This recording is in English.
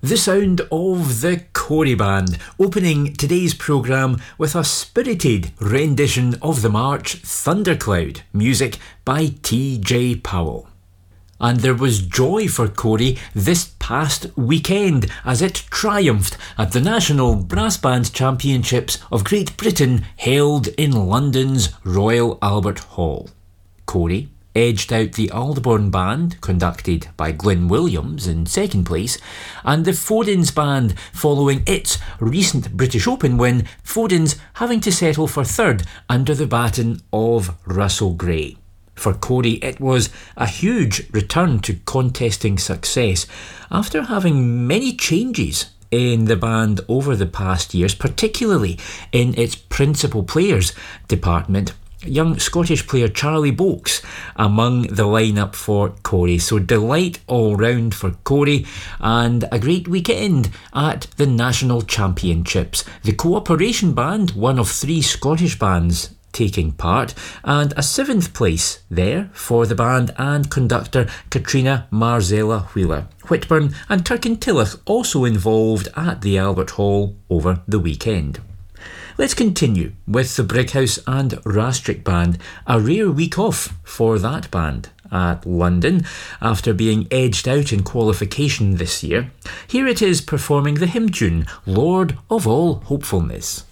The sound of the Corey Band, opening today's programme with a spirited rendition of the march Thundercloud, music by T.J. Powell. And there was joy for Corey this past weekend as it triumphed at the National Brass Band Championships of Great Britain held in London's Royal Albert Hall. Corey edged out the Aldbourne Band, conducted by Glyn Williams, in second place, and the Fodens Band following its recent British Open win, Fodens having to settle for third under the baton of Russell Gray. For Corey, it was a huge return to contesting success after having many changes in the band over the past years, particularly in its principal players department. Young Scottish player Charlie Boakes among the lineup for Corey. So delight all round for Corey and a great weekend at the National Championships. The Cooperation Band, one of 3 Scottish bands taking part, and a 7th place there for the band and conductor Katrina Marzella Wheeler. Whitburn and Kirkintilloch also involved at the Albert Hall over the weekend. Let's continue with the Brighouse and Rastrick Band, a rare week off for that band at London after being edged out in qualification this year. Here it is performing the hymn tune, Lord of All Hopefulness.